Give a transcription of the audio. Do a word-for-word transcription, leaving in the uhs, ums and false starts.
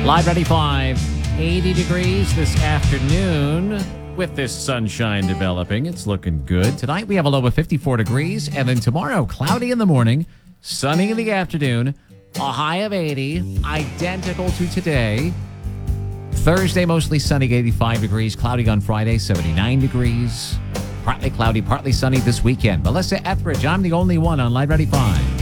Live ninety-five, eighty degrees this afternoon with this sunshine developing. It's looking good. Tonight we have a low of fifty-four degrees, and then tomorrow cloudy in the morning, sunny in the afternoon, a high of eighty, identical to today. Thursday mostly sunny, eighty-five degrees, cloudy on Friday, seventy-nine degrees. Partly cloudy, partly sunny this weekend. Melissa Etheridge, I'm the only one on Live ninety-five.